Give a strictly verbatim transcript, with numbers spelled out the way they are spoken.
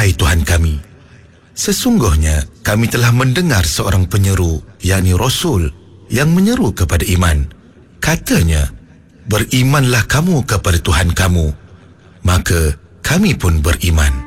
wahai Tuhan kami, sesungguhnya kami telah mendengar seorang penyeru, yakni Rasul, yang menyeru kepada iman. Katanya, berimanlah kamu kepada Tuhan kamu. Maka kami pun beriman.